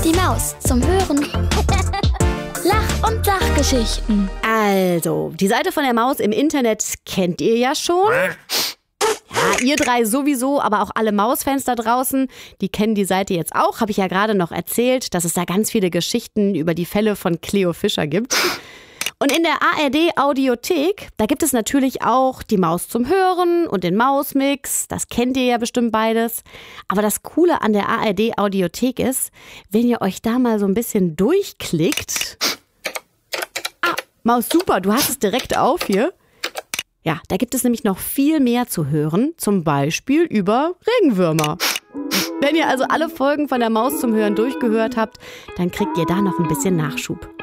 Die Maus zum Hören. Lach- und Sachgeschichten. Also, die Seite von der Maus im Internet kennt ihr ja schon. Ja, ihr drei sowieso, aber auch alle Mausfans da draußen, die kennen die Seite jetzt auch. Habe ich ja gerade noch erzählt, dass es da ganz viele Geschichten über die Fälle von Cleo Fischer gibt. Und in der ARD-Audiothek, da gibt es natürlich auch die Maus zum Hören und den Mausmix. Das kennt ihr ja bestimmt beides. Aber das Coole an der ARD-Audiothek ist, wenn ihr euch da mal so ein bisschen durchklickt. Maus, super, du hast es direkt auf hier. Ja, da gibt es nämlich noch viel mehr zu hören, zum Beispiel über Regenwürmer. Wenn ihr also alle Folgen von der Maus zum Hören durchgehört habt, dann kriegt ihr da noch ein bisschen Nachschub.